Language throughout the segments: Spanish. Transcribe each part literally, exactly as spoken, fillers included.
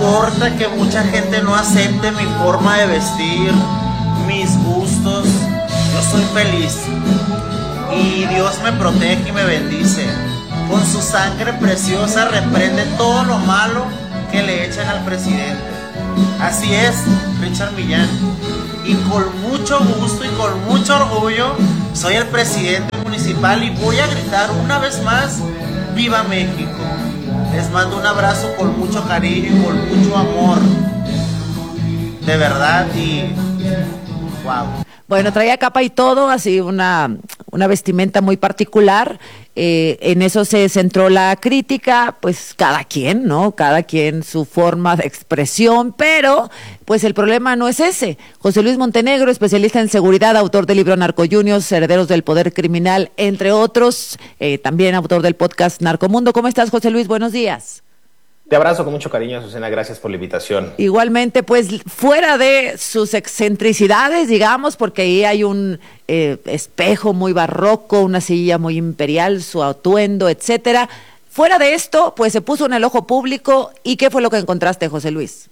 importa que mucha gente no acepte mi forma de vestir, mis gustos. Yo soy feliz y Dios me protege y me bendice. Con su sangre preciosa reprende todo lo malo que le echan al presidente. Así es, Richard Millán. Y con mucho gusto y con mucho orgullo soy el presidente municipal y voy a gritar una vez más: ¡Viva México! Les mando un abrazo con mucho cariño y con mucho amor. De verdad, y wow. Bueno, traía capa y todo, así una, una vestimenta muy particular. Eh, en eso se centró la crítica, pues cada quien, ¿no? Cada quien su forma de expresión, pero pues el problema no es ese. José Luis Montenegro, especialista en seguridad, autor del libro Narcojuniors, Herederos del Poder Criminal, entre otros, eh, también autor del podcast Narcomundo. ¿Cómo estás, José Luis? Buenos días. Te abrazo con mucho cariño, Azucena, gracias por la invitación. Igualmente, pues fuera de sus excentricidades, digamos, porque ahí hay un eh, espejo muy barroco, una silla muy imperial, su atuendo, etcétera. Fuera de esto, pues se puso en el ojo público. ¿Y qué fue lo que encontraste, José Luis?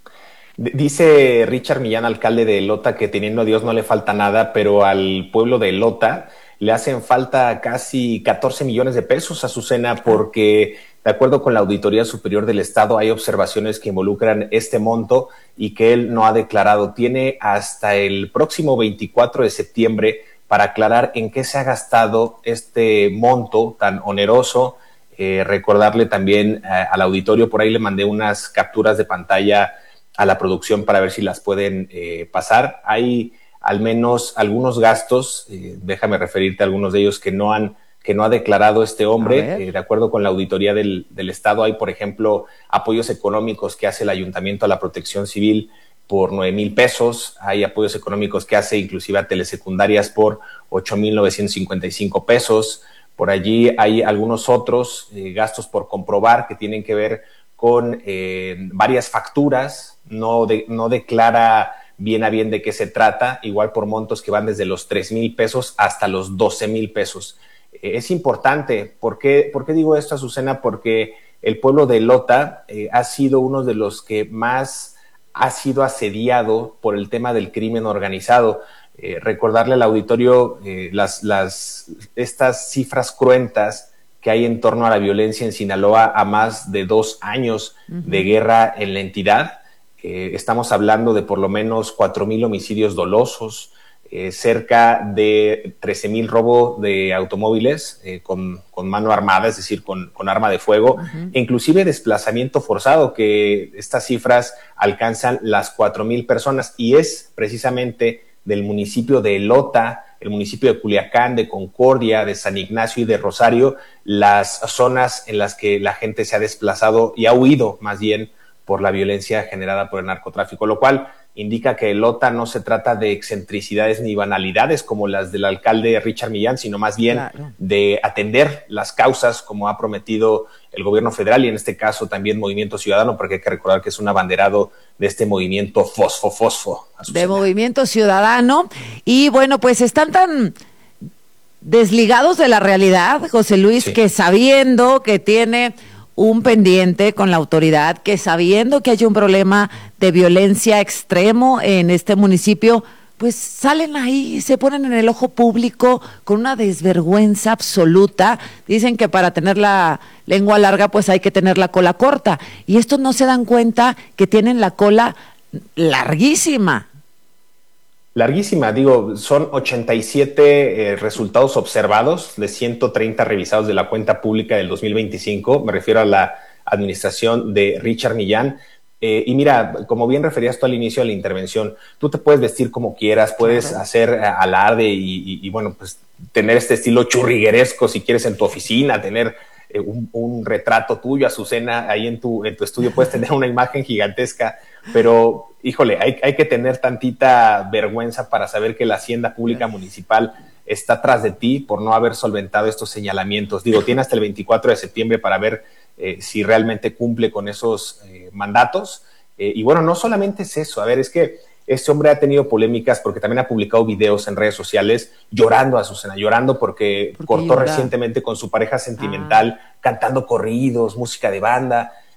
Dice Richard Millán, alcalde de Elota, que teniendo a Dios no le falta nada, pero al pueblo de Elota le hacen falta casi catorce millones de pesos, Azucena, porque de acuerdo con la Auditoría Superior del Estado hay observaciones que involucran este monto y que él no ha declarado. Tiene hasta el próximo veinticuatro de septiembre para aclarar en qué se ha gastado este monto tan oneroso. Eh, recordarle también eh, al auditorio, por ahí le mandé unas capturas de pantalla a la producción para ver si las pueden eh, pasar. Hay al menos algunos gastos, eh, déjame referirte a algunos de ellos que no han que no ha declarado este hombre. Eh, de acuerdo con la auditoría del, del Estado, hay, por ejemplo, apoyos económicos que hace el Ayuntamiento a la Protección Civil por nueve mil pesos, hay apoyos económicos que hace inclusive a telesecundarias por ocho mil novecientos cincuenta y cinco pesos, por allí hay algunos otros eh, gastos por comprobar que tienen que ver con eh, varias facturas, no, de, no declara bien a bien de qué se trata, igual por montos que van desde los tres mil pesos hasta los doce mil pesos. Es importante. ¿Por qué, ¿Por qué digo esto, Azucena? Porque el pueblo de Elota eh, ha sido uno de los que más ha sido asediado por el tema del crimen organizado. Eh, recordarle al auditorio eh, las, las, estas cifras cruentas que hay en torno a la violencia en Sinaloa a más de dos años uh-huh. de guerra en la entidad. Eh, estamos hablando de por lo menos cuatro mil homicidios dolosos, Eh, cerca de trece mil robos de automóviles eh, con, con mano armada, es decir, con, con arma de fuego, uh-huh. e inclusive desplazamiento forzado, que estas cifras alcanzan las cuatro mil personas, y es precisamente del municipio de Elota, el municipio de Culiacán, de Concordia, de San Ignacio y de Rosario, las zonas en las que la gente se ha desplazado y ha huido más bien por la violencia generada por el narcotráfico, lo cual indica que Elota no se trata de excentricidades ni banalidades como las del alcalde Richard Millán, sino más bien claro. de atender las causas como ha prometido el gobierno federal y en este caso también Movimiento Ciudadano, porque hay que recordar que es un abanderado de este movimiento Fosfo Fosfo. De Movimiento Ciudadano. Y bueno, pues están tan desligados de la realidad, José Luis, sí. que sabiendo que tiene un pendiente con la autoridad, que sabiendo que hay un problema de violencia extremo en este municipio, pues salen ahí, se ponen en el ojo público con una desvergüenza absoluta. Dicen que para tener la lengua larga pues hay que tener la cola corta, y estos no se dan cuenta que tienen la cola larguísima. Larguísima, digo, son ochenta y siete eh, resultados observados de ciento treinta revisados de la cuenta pública del dos mil veinticinco, me refiero a la administración de Richard Millán. Eh, y mira, como bien referías tú al inicio de la intervención, tú te puedes vestir como quieras, puedes claro. hacer eh, alarde y, y, y, bueno, pues tener este estilo churrigueresco si quieres en tu oficina, tener eh, un, un retrato tuyo, Azucena, ahí en tu, en tu estudio puedes tener una imagen gigantesca, pero híjole, hay, hay que tener tantita vergüenza para saber que la Hacienda Pública Municipal está tras de ti por no haber solventado estos señalamientos. Digo, tiene hasta el veinticuatro de septiembre para ver eh, si realmente cumple con esos eh, mandatos. Eh, y bueno, no solamente es eso. A ver, es que este hombre ha tenido polémicas porque también ha publicado videos en redes sociales llorando, Azucena, llorando porque, porque cortó llora? recientemente con su pareja sentimental, ah. cantando corridos, música de banda.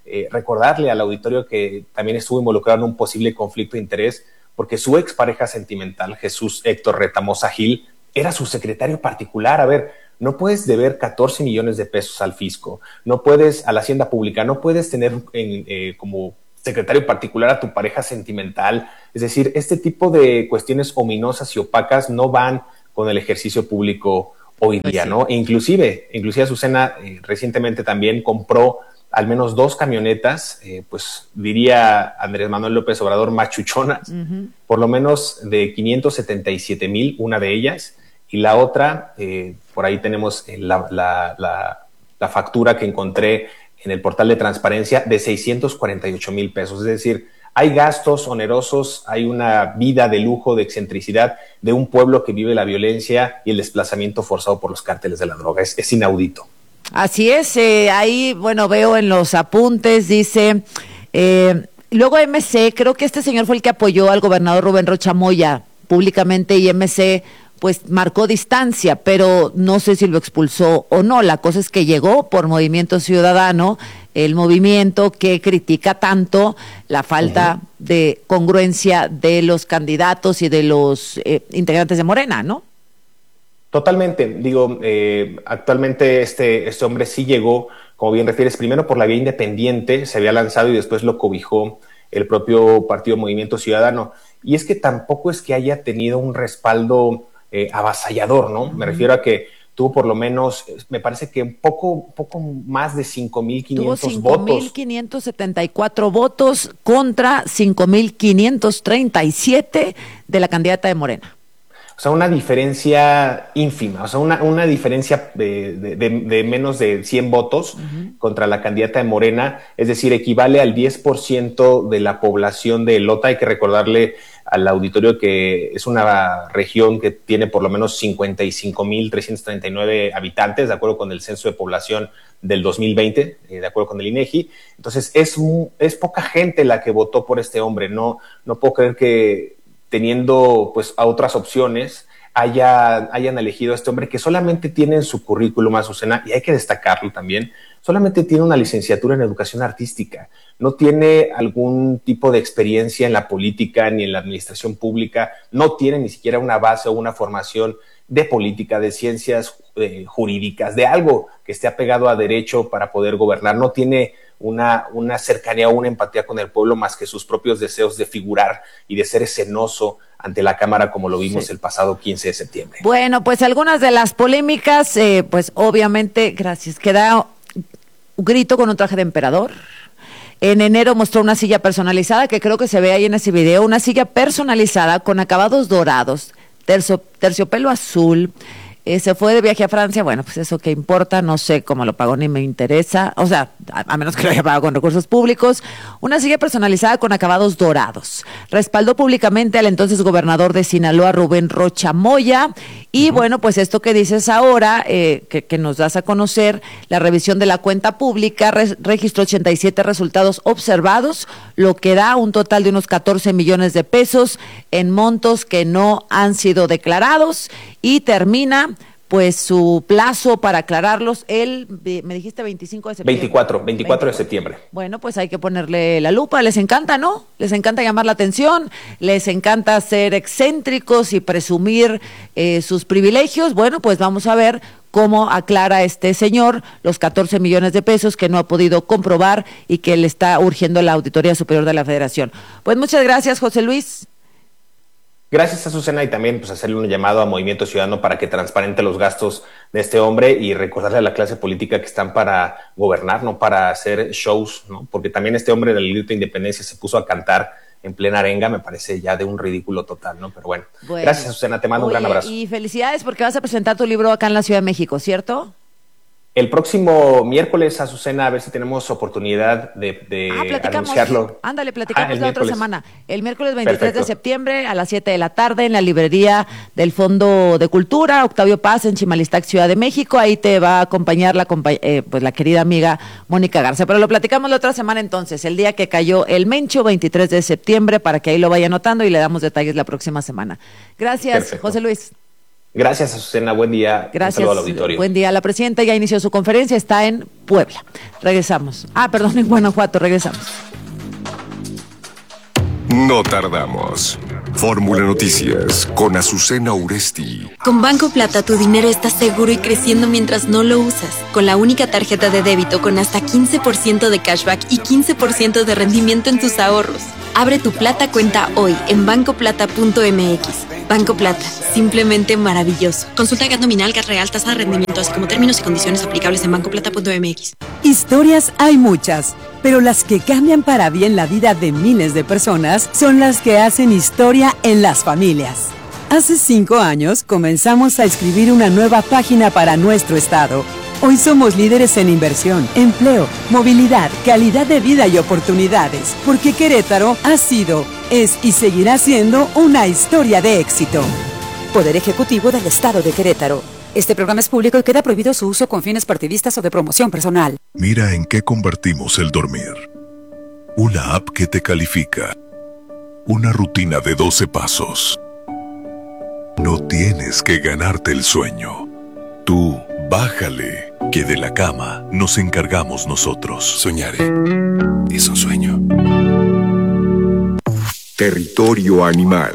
eh, recordarle al auditorio que también estuvo involucrado en un posible conflicto de interés, porque su expareja sentimental, Jesús Héctor Retamosa Gil, era su secretario particular. A ver, no puedes deber catorce millones de pesos al fisco, no puedes, a la hacienda pública, no puedes tener en, eh, como secretario particular a tu pareja sentimental. Es decir, este tipo de cuestiones ominosas y opacas no van con el ejercicio público hoy día, sí. ¿no? E inclusive, inclusive Azucena eh, recientemente también compró al menos dos camionetas, eh, pues diría Andrés Manuel López Obrador, machuchonas, uh-huh. por lo menos de quinientos setenta y siete mil, una de ellas, y la otra, eh, por ahí tenemos la, la, la, la factura que encontré en el portal de transparencia de seiscientos cuarenta y ocho mil pesos. Es decir, hay gastos onerosos, hay una vida de lujo, de excentricidad de un pueblo que vive la violencia y el desplazamiento forzado por los cárteles de la droga. Es, es inaudito. Así es, eh, ahí, bueno, veo en los apuntes, dice, eh, luego M C, creo que este señor fue el que apoyó al gobernador Rubén Rocha Moya públicamente, y M C pues marcó distancia, pero no sé si lo expulsó o no. La cosa es que llegó por Movimiento Ciudadano, el movimiento que critica tanto la falta uh-huh. de congruencia de los candidatos y de los eh, integrantes de Morena, ¿no? Totalmente. Digo, eh, actualmente este, este hombre sí llegó, como bien refieres, primero por la vía independiente, se había lanzado y después lo cobijó el propio Partido Movimiento Ciudadano. Y es que tampoco es que haya tenido un respaldo Eh, avasallador, ¿no? Me refiero a que tuvo por lo menos, me parece que un poco, poco más de cinco mil quinientos votos. Tuvo cinco mil quinientos setenta y cuatro votos contra cinco mil quinientos treinta y siete de la candidata de Morena. O sea, una diferencia ínfima, o sea, una, una diferencia de, de, de, de menos de cien votos uh-huh. contra la candidata de Morena, es decir, equivale al diez por ciento de la población de Lota. Hay que recordarle al auditorio que es una región que tiene por lo menos cincuenta y cinco mil trescientos treinta y nueve habitantes, de acuerdo con el censo de población del dos mil veinte, eh, de acuerdo con el INEGI. Entonces, es, es poca gente la que votó por este hombre. No, no puedo creer que teniendo pues a otras opciones haya, hayan elegido a este hombre que solamente tiene en su currículum, Azucena, y hay que destacarlo también, solamente tiene una licenciatura en educación artística, no tiene algún tipo de experiencia en la política ni en la administración pública, no tiene ni siquiera una base o una formación de política, de ciencias eh, jurídicas, de algo que esté apegado a derecho para poder gobernar, no tiene una, una cercanía o una empatía con el pueblo más que sus propios deseos de figurar y de ser escenoso ante la Cámara, como lo vimos sí. el pasado quince de septiembre. Bueno, pues algunas de las polémicas, eh, pues obviamente, gracias, queda un grito con un traje de emperador. En enero mostró una silla personalizada, que creo que se ve ahí en ese video, una silla personalizada con acabados dorados, tercio, terciopelo azul. Eh, se fue de viaje a Francia, bueno, pues eso qué importa, no sé cómo lo pagó ni me interesa, o sea, a, a menos que lo haya pagado con recursos públicos. Una silla personalizada con acabados dorados. Respaldó públicamente al entonces gobernador de Sinaloa, Rubén Rocha Moya, y uh-huh. bueno, pues esto que dices ahora, eh, que, que nos das a conocer, la revisión de la cuenta pública re- registró ochenta y siete resultados observados, lo que da un total de unos catorce millones de pesos en montos que no han sido declarados, y termina pues su plazo para aclararlos el, me dijiste veinticinco de septiembre. veinticuatro, veinticuatro de septiembre. Bueno, pues hay que ponerle la lupa, les encanta, ¿no? Les encanta llamar la atención, les encanta ser excéntricos y presumir eh, sus privilegios. Bueno, pues vamos a ver cómo aclara este señor los catorce millones de pesos que no ha podido comprobar y que le está urgiendo la Auditoría Superior de la Federación. Pues muchas gracias, José Luis. Gracias, Azucena, y también pues hacerle un llamado a Movimiento Ciudadano para que transparente los gastos de este hombre y recordarle a la clase política que están para gobernar, no para hacer shows, ¿no? Porque también este hombre del grito de independencia se puso a cantar en plena arenga, me parece ya de un ridículo total, ¿no? Pero bueno, bueno gracias, Azucena, te mando oye, un gran abrazo. Y felicidades porque vas a presentar tu libro acá en la Ciudad de México, ¿cierto? El próximo miércoles, Azucena, a ver si tenemos oportunidad de, de ah, anunciarlo. Ándale, platicamos ah, la otra semana. El miércoles veintitrés Perfecto. de septiembre a las siete de la tarde en la librería del Fondo de Cultura, Octavio Paz, en Chimalistac, Ciudad de México. Ahí te va a acompañar la, eh, pues, la querida amiga Mónica Garza. Pero lo platicamos la otra semana entonces, el día que cayó el Mencho, veintitrés de septiembre, para que ahí lo vaya anotando y le damos detalles la próxima semana. Gracias, Perfecto. José Luis. Gracias, Azucena. Buen día. Gracias. Un saludo al auditorio. Buen día. La presidenta ya inició su conferencia, está en Puebla. Regresamos. Ah, perdón, en Guanajuato. Regresamos. No tardamos. Fórmula Noticias con Azucena Uresti. Con Banco Plata tu dinero está seguro y creciendo mientras no lo usas. Con la única tarjeta de débito con hasta quince por ciento de cashback y quince por ciento de rendimiento en tus ahorros. Abre tu Plata cuenta hoy en banco plata punto m x. Banco Plata, simplemente maravilloso. Consulta el gas nominal, gas real, tasa de rendimiento, así como términos y condiciones aplicables en banco plata punto m x. Historias hay muchas, pero las que cambian para bien la vida de miles de personas son las que hacen historia en las familias. Hace cinco años comenzamos a escribir una nueva página para nuestro estado. Hoy somos líderes en inversión, empleo, movilidad, calidad de vida y oportunidades, porque Querétaro ha sido, es y seguirá siendo una historia de éxito. Poder Ejecutivo del Estado de Querétaro. Este programa es público y queda prohibido su uso con fines partidistas o de promoción personal. Mira en qué convertimos el dormir. Una app que te califica. Una rutina de doce pasos. No tienes que ganarte el sueño. Tú, bájale, que de la cama nos encargamos nosotros. Soñaré. Es un sueño. Territorio animal.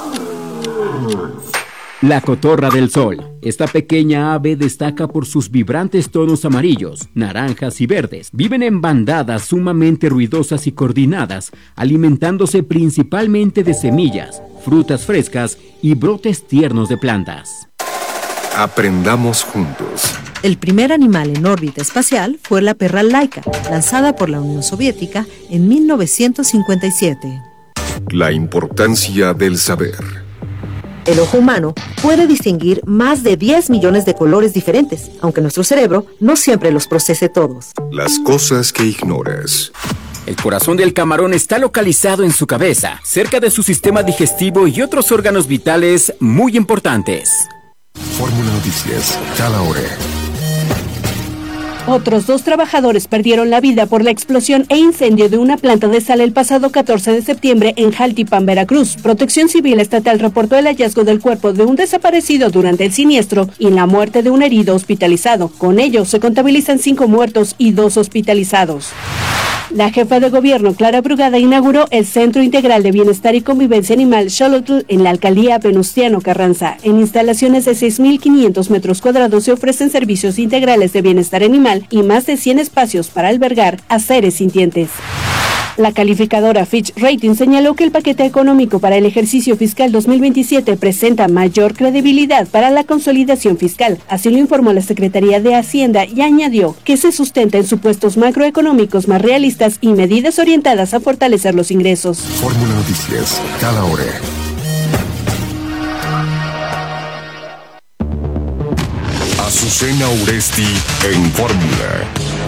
La cotorra del sol. Esta pequeña ave destaca por sus vibrantes tonos amarillos, naranjas y verdes. Viven en bandadas sumamente ruidosas y coordinadas, alimentándose principalmente de semillas, frutas frescas y brotes tiernos de plantas. Aprendamos juntos. El primer animal en órbita espacial fue la perra Laika, lanzada por la Unión Soviética en mil novecientos cincuenta y siete. La importancia del saber. El ojo humano puede distinguir más de diez millones de colores diferentes, aunque nuestro cerebro no siempre los procese todos. Las cosas que ignoras. El corazón del camarón está localizado en su cabeza, cerca de su sistema digestivo y otros órganos vitales muy importantes. Fórmula Noticias, cada hora. Otros dos trabajadores perdieron la vida por la explosión e incendio de una planta de sal el pasado catorce de septiembre en Jaltipan, Veracruz. Protección Civil Estatal reportó el hallazgo del cuerpo de un desaparecido durante el siniestro y la muerte de un herido hospitalizado. Con ello, se contabilizan cinco muertos y dos hospitalizados. La jefa de gobierno, Clara Brugada, inauguró el Centro Integral de Bienestar y Convivencia Animal Xolotl en la alcaldía Venustiano Carranza. En instalaciones de seis mil quinientos metros cuadrados se ofrecen servicios integrales de bienestar animal y más de cien espacios para albergar a seres sintientes. La calificadora Fitch Rating señaló que el paquete económico para el ejercicio fiscal dos mil veintisiete presenta mayor credibilidad para la consolidación fiscal. Así lo informó la Secretaría de Hacienda y añadió que se sustenta en supuestos macroeconómicos más realistas y medidas orientadas a fortalecer los ingresos. Fórmula Noticias, cada hora. Azucena Uresti en Fórmula.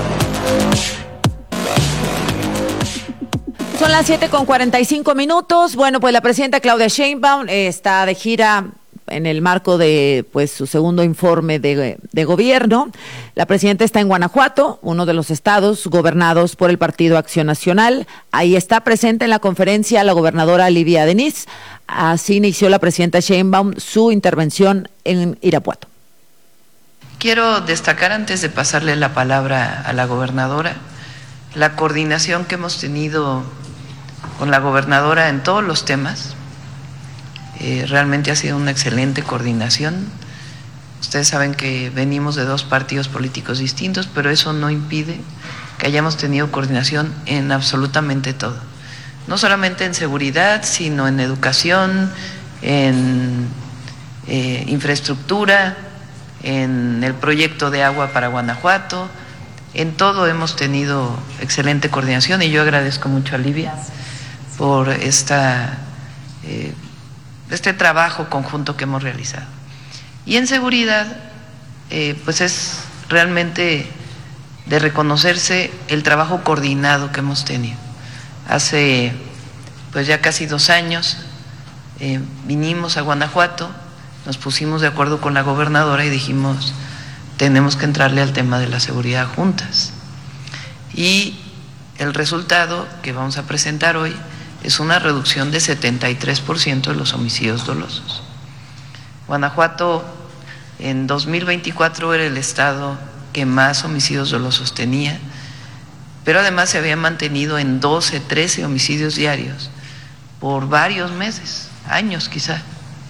Son las siete con cuarenta y cinco minutos. Bueno, pues la presidenta Claudia Sheinbaum eh, está de gira en el marco de pues su segundo informe de, de gobierno. La presidenta está en Guanajuato, uno de los estados gobernados por el Partido Acción Nacional. Ahí está presente en la conferencia la gobernadora Livia Denis. Así inició la presidenta Sheinbaum su intervención en Irapuato. Quiero destacar, antes de pasarle la palabra a la gobernadora, la coordinación que hemos tenido con la gobernadora en todos los temas. Eh, realmente ha sido una excelente coordinación. Ustedes saben que venimos de dos partidos políticos distintos, pero eso no impide que hayamos tenido coordinación en absolutamente todo. No solamente en seguridad, sino en educación, en eh, infraestructura, en el proyecto de agua para Guanajuato. En todo hemos tenido excelente coordinación y yo agradezco mucho a Livia por esta, eh, este trabajo conjunto que hemos realizado. Y en seguridad, eh, pues es realmente de reconocerse el trabajo coordinado que hemos tenido. Hace pues ya casi dos años eh, vinimos a Guanajuato, nos pusimos de acuerdo con la gobernadora y dijimos: tenemos que entrarle al tema de la seguridad juntas. Y el resultado que vamos a presentar hoy es una reducción de setenta y tres por ciento de los homicidios dolosos. Guanajuato En dos mil veinticuatro era el estado que más homicidios dolosos tenía, pero además se había mantenido en doce, trece homicidios diarios por varios meses, años quizá.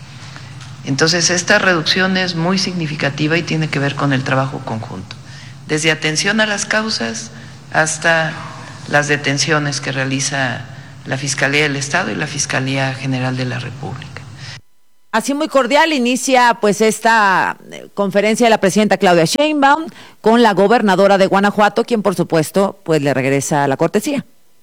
Entonces esta reducción es muy significativa y tiene que ver con el trabajo conjunto, desde atención a las causas hasta las detenciones que realiza la Fiscalía del Estado y la Fiscalía General de la República. Así muy cordial inicia pues esta conferencia de la presidenta Claudia Sheinbaum con la gobernadora de Guanajuato, quien por supuesto pues le regresa la cortesía.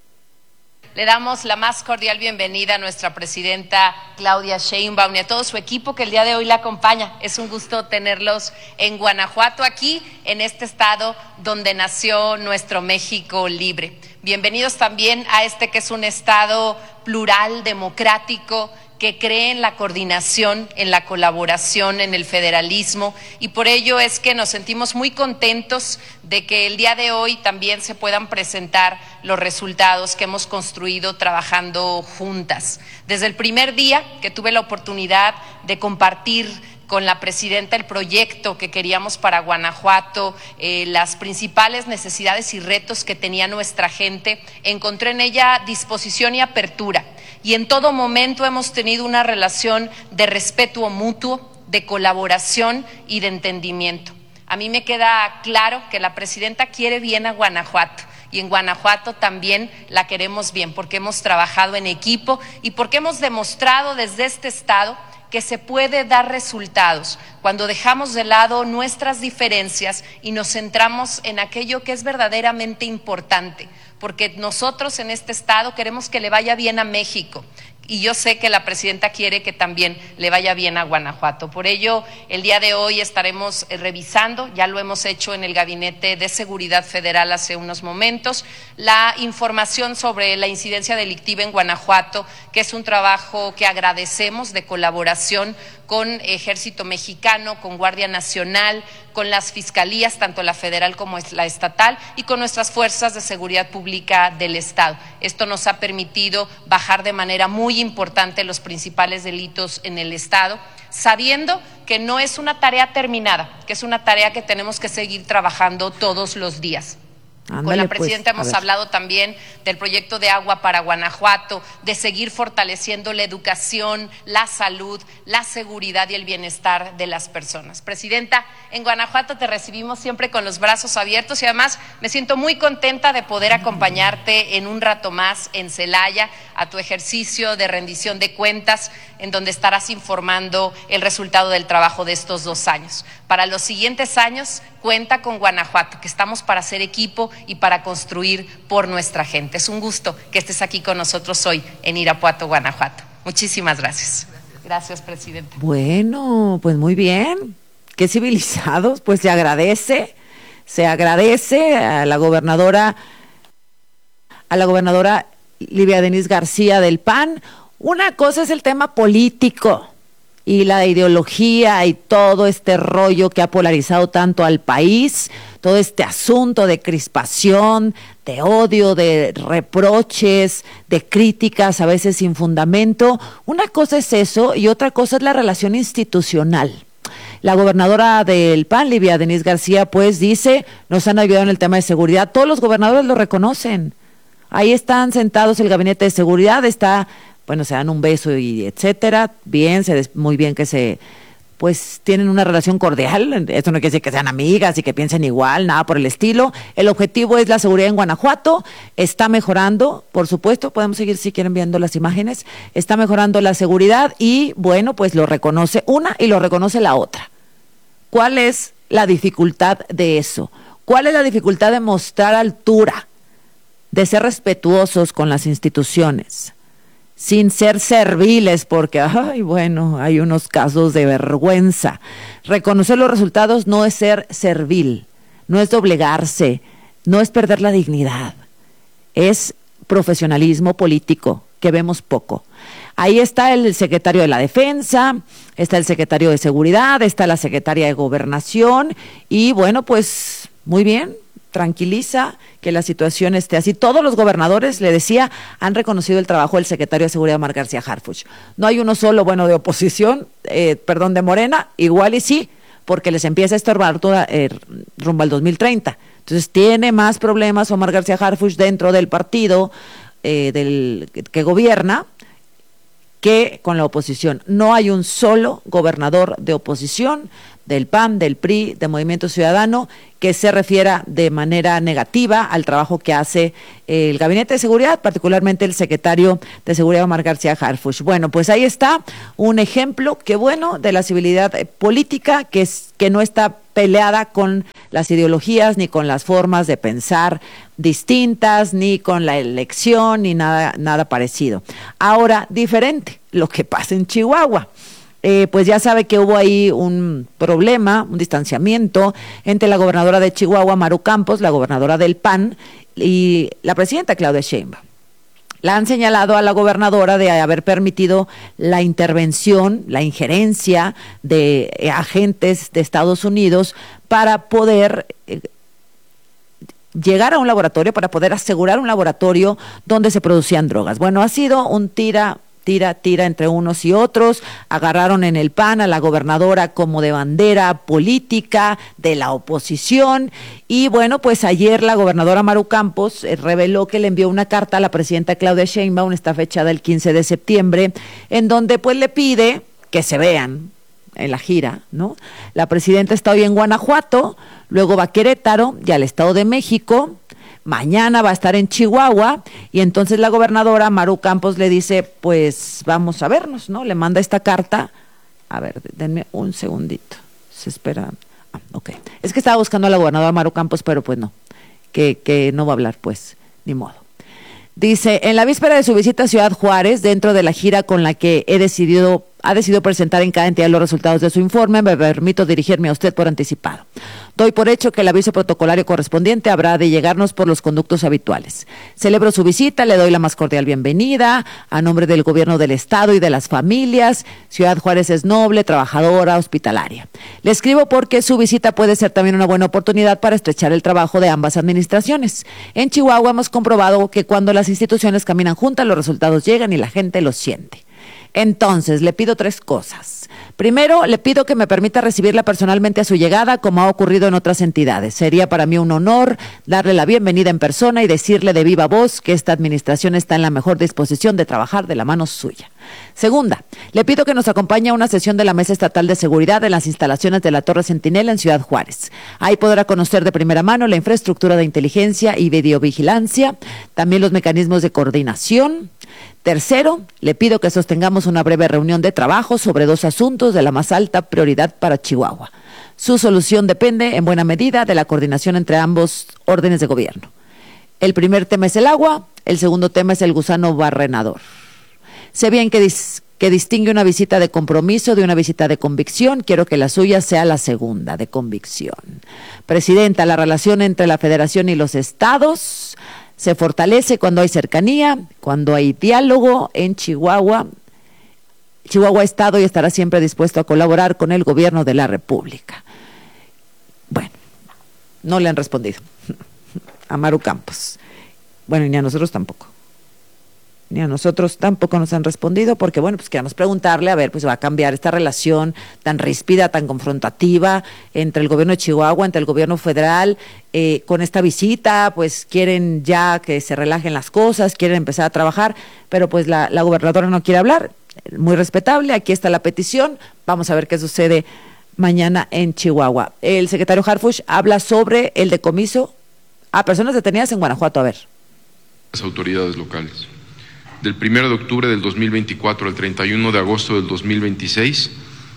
Le damos la más cordial bienvenida a nuestra presidenta Claudia Sheinbaum y a todo su equipo que el día de hoy la acompaña. Es un gusto tenerlos en Guanajuato, aquí en este estado donde nació nuestro México libre. Bienvenidos también a este que es un estado plural, democrático, que cree en la coordinación, en la colaboración, en el federalismo, y por ello es que nos sentimos muy contentos de que el día de hoy también se puedan presentar los resultados que hemos construido trabajando juntas. Desde el primer día que tuve la oportunidad de compartir con la presidenta el proyecto que queríamos para Guanajuato, eh, las principales necesidades y retos que tenía nuestra gente, encontré en ella disposición y apertura. Y en todo momento hemos tenido una relación de respeto mutuo, de colaboración y de entendimiento. A mí me queda claro que la presidenta quiere bien a Guanajuato y en Guanajuato también la queremos bien porque hemos trabajado en equipo y porque hemos demostrado desde este estado que se puede dar resultados cuando dejamos de lado nuestras diferencias y nos centramos en aquello que es verdaderamente importante, porque nosotros en este estado queremos que le vaya bien a México. Y yo sé que la presidenta quiere que también le vaya bien a Guanajuato. Por ello, el día de hoy estaremos revisando, ya lo hemos hecho en el Gabinete de Seguridad Federal hace unos momentos, la información sobre la incidencia delictiva en Guanajuato, que es un trabajo que agradecemos de colaboración con Ejército Mexicano, con Guardia Nacional, con las fiscalías, tanto la federal como la estatal, y con nuestras fuerzas de seguridad pública del Estado. Esto nos ha permitido bajar de manera muy importante los principales delitos en el Estado, sabiendo que no es una tarea terminada, que es una tarea que tenemos que seguir trabajando todos los días. Ándale, con la presidenta pues, hemos hablado también del proyecto de agua para Guanajuato, de seguir fortaleciendo la educación, la salud, la seguridad y el bienestar de las personas. Presidenta, en Guanajuato te recibimos siempre con los brazos abiertos y además me siento muy contenta de poder acompañarte en un rato más en Celaya a tu ejercicio de rendición de cuentas, en donde estarás informando el resultado del trabajo de estos dos años. Para los siguientes años, cuenta con Guanajuato, que estamos para hacer equipo y para construir por nuestra gente. Es un gusto que estés aquí con nosotros hoy en Irapuato, Guanajuato. Muchísimas gracias. Gracias, presidenta. Bueno, pues muy bien. Qué civilizados. Pues se agradece, se agradece a la gobernadora, a la gobernadora Livia Denis García del P A N. Una cosa es el tema político y la ideología y todo este rollo que ha polarizado tanto al país, todo este asunto de crispación, de odio, de reproches, de críticas a veces sin fundamento. Una cosa es eso y otra cosa es la relación institucional. La gobernadora del P A N, Livia Denis García, pues dice, nos han ayudado en el tema de seguridad. Todos los gobernadores lo reconocen. Ahí están sentados el gabinete de seguridad, está... bueno, se dan un beso y etcétera, bien, se des, muy bien que se, pues tienen una relación cordial, esto no quiere decir que sean amigas y que piensen igual, nada por el estilo. El objetivo es la seguridad en Guanajuato, está mejorando, por supuesto, podemos seguir si quieren viendo las imágenes, está mejorando la seguridad y bueno, pues lo reconoce una y lo reconoce la otra. ¿Cuál es la dificultad de eso? ¿Cuál es la dificultad de mostrar altura, de ser respetuosos con las instituciones? Sin ser serviles, porque, ay, bueno, hay unos casos de vergüenza. Reconocer los resultados no es ser servil, no es doblegarse, no es perder la dignidad. Es profesionalismo político, que vemos poco. Ahí está el secretario de la Defensa, está el secretario de Seguridad, está la secretaria de Gobernación, y bueno, pues, muy bien, tranquiliza que la situación esté así. Todos los gobernadores, le decía, han reconocido el trabajo del secretario de Seguridad, Omar García Harfuch. No hay uno solo, bueno, de oposición, eh, perdón, de Morena, igual y sí, porque les empieza a estorbar toda, eh, rumbo al dos mil treinta. Entonces tiene más problemas Omar García Harfuch dentro del partido eh, del, que gobierna que con la oposición. No hay un solo gobernador de oposición, del P A N, del P R I, de Movimiento Ciudadano, que se refiera de manera negativa al trabajo que hace el Gabinete de Seguridad, particularmente el secretario de Seguridad Omar García Harfuch. Bueno, pues ahí está un ejemplo, qué bueno, de la civilidad política, que, es, que no está peleada con las ideologías ni con las formas de pensar distintas, ni con la elección, ni nada, nada parecido. Ahora, diferente, lo que pasa en Chihuahua. Eh, pues ya sabe que hubo ahí un problema, un distanciamiento entre la gobernadora de Chihuahua, Maru Campos, la gobernadora del P A N, y la presidenta Claudia Sheinbaum. La han señalado a la gobernadora de haber permitido la intervención, la injerencia de eh, agentes de Estados Unidos para poder eh, llegar a un laboratorio, para poder asegurar un laboratorio donde se producían drogas. Bueno, ha sido un tira... tira, tira entre unos y otros, agarraron en el P A N a la gobernadora como de bandera política de la oposición, y bueno, pues ayer la gobernadora Maru Campos eh, reveló que le envió una carta a la presidenta Claudia Sheinbaum, está fechada el quince de septiembre, en donde pues le pide que se vean en la gira, ¿no? La presidenta está hoy en Guanajuato, luego va a Querétaro y al Estado de México. Mañana va a estar en Chihuahua, y entonces la gobernadora Maru Campos le dice, pues vamos a vernos, ¿no? Le manda esta carta. A ver, denme un segundito. Se espera. Ah, ok. Es que estaba buscando a la gobernadora Maru Campos, pero pues no, que, que no va a hablar, pues, ni modo. Dice, en la víspera de su visita a Ciudad Juárez, dentro de la gira con la que he decidido, ha decidido presentar en cada entidad los resultados de su informe, me permito dirigirme a usted por anticipado. Doy por hecho que el aviso protocolario correspondiente habrá de llegarnos por los conductos habituales. Celebro su visita, le doy la más cordial bienvenida, a nombre del gobierno del Estado y de las familias. Ciudad Juárez es noble, trabajadora, hospitalaria. Le escribo porque su visita puede ser también una buena oportunidad para estrechar el trabajo de ambas administraciones. En Chihuahua hemos comprobado que cuando las instituciones caminan juntas, los resultados llegan y la gente los siente. Entonces, le pido tres cosas. Primero, le pido que me permita recibirla personalmente a su llegada, como ha ocurrido en otras entidades. Sería para mí un honor darle la bienvenida en persona y decirle de viva voz que esta administración está en la mejor disposición de trabajar de la mano suya. Segunda, le pido que nos acompañe a una sesión de la Mesa Estatal de Seguridad en las instalaciones de la Torre Centinela en Ciudad Juárez. Ahí podrá conocer de primera mano la infraestructura de inteligencia y videovigilancia, también los mecanismos de coordinación. Tercero, le pido que sostengamos una breve reunión de trabajo sobre dos asuntos de la más alta prioridad para Chihuahua. Su solución depende en buena medida de la coordinación entre ambos órdenes de gobierno. El primer tema es el agua, el segundo tema es el gusano barrenador. Sé bien que, dis, que distingue una visita de compromiso de una visita de convicción. Quiero que la suya sea la segunda, de convicción. Presidenta, la relación entre la Federación y los estados se fortalece cuando hay cercanía, cuando hay diálogo en Chihuahua. Chihuahua ha estado y estará siempre dispuesto a colaborar con el gobierno de la República. Bueno, no le han respondido a Maru Campos. Bueno, y ni a nosotros tampoco. Ni a nosotros tampoco nos han respondido, porque bueno, pues queremos preguntarle, a ver, pues va a cambiar esta relación tan ríspida, tan confrontativa entre el gobierno de Chihuahua, entre el gobierno federal, eh, con esta visita, pues quieren ya que se relajen las cosas, quieren empezar a trabajar, pero pues la, la gobernadora no quiere hablar. Muy respetable, aquí está la petición, vamos a ver qué sucede mañana en Chihuahua. El secretario Harfuch habla sobre el decomiso a personas detenidas en Guanajuato. A ver. Las autoridades locales. Del primero de octubre del dos mil veinticuatro al treinta y uno de agosto del dos mil veintiséis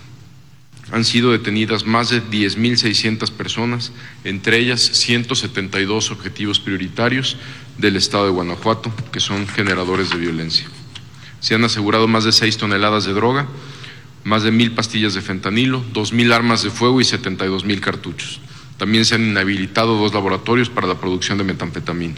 han sido detenidas más de diez mil seiscientas personas, entre ellas ciento setenta y dos objetivos prioritarios del estado de Guanajuato, que son generadores de violencia. Se han asegurado más de seis toneladas de droga, más de mil pastillas de fentanilo, dos mil armas de fuego y setenta y dos mil cartuchos. También se han inhabilitado dos laboratorios para la producción de metanfetamina.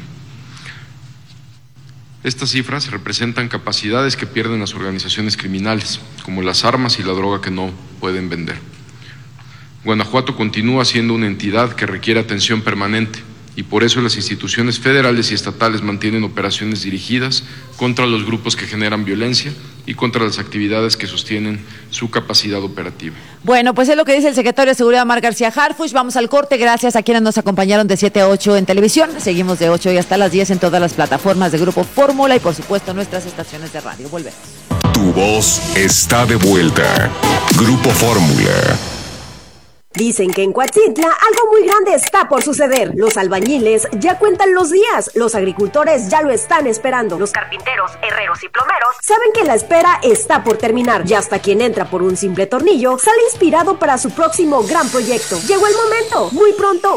Estas cifras representan capacidades que pierden las organizaciones criminales, como las armas y la droga que no pueden vender. Guanajuato continúa siendo una entidad que requiere atención permanente, y por eso las instituciones federales y estatales mantienen operaciones dirigidas contra los grupos que generan violencia y contra las actividades que sostienen su capacidad operativa. Bueno, pues es lo que dice el secretario de Seguridad, Omar García Harfuch. Vamos al corte, gracias a quienes nos acompañaron de siete a ocho en televisión. Seguimos de ocho y hasta las diez en todas las plataformas de Grupo Fórmula y por supuesto nuestras estaciones de radio. Volvemos. Tu voz está de vuelta. Grupo Fórmula. Dicen que en Coatzintla algo muy grande está por suceder. Los albañiles ya cuentan los días, los agricultores ya lo están esperando, los carpinteros, herreros y plomeros saben que la espera está por terminar y hasta quien entra por un simple tornillo sale inspirado para su próximo gran proyecto. Llegó el momento, muy pronto